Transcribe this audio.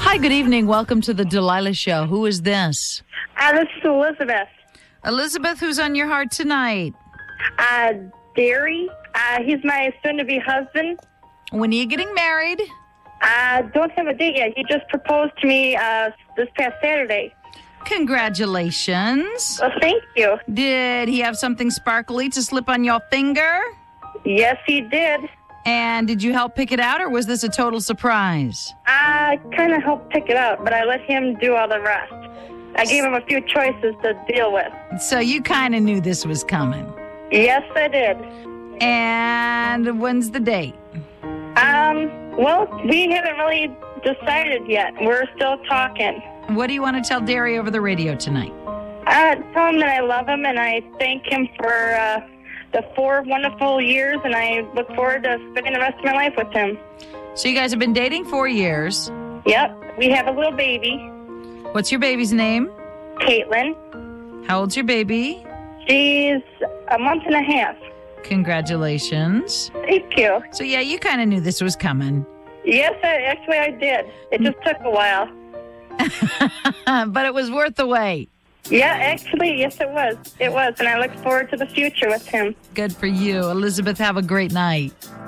Hi, good evening. Welcome to the Delilah Show. Who is this? This is Elizabeth. Elizabeth, who's on your heart tonight? Derry. He's my soon-to-be husband. When are you getting married? Don't have a date yet. He just proposed to me this past Saturday. Congratulations. Well, thank you. Did he have something sparkly to slip on your finger? Yes, he did. And did you help pick it out, or was this a total surprise? I kind of helped pick it out, but I let him do all the rest. I gave him a few choices to deal with. So you kind of knew this was coming. Yes, I did. And when's the date? Well, we haven't really decided yet. We're still talking. What do you want to tell Derry over the radio tonight? Tell him that I love him and I thank him for the 4 wonderful years, and I look forward to spending the rest of my life with him. So you guys have been dating 4 years. Yep. We have a little baby. What's your baby's name? Caitlin. How old's your baby? She's a month and a half. Congratulations. Thank you. So yeah, you kind of knew this was coming. Yes, actually I did. It just took a while. But it was worth the wait. Yeah, actually, yes, it was. It was, and I look forward to the future with him. Good for you. Elizabeth, have a great night.